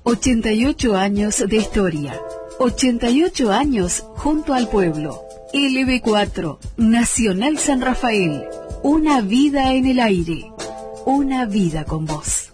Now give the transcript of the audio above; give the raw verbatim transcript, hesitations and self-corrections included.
ochenta y ocho años de historia. ochenta y ocho años junto al pueblo. L B cuatro, Nacional San Rafael. Una vida en el aire. Una vida con vos.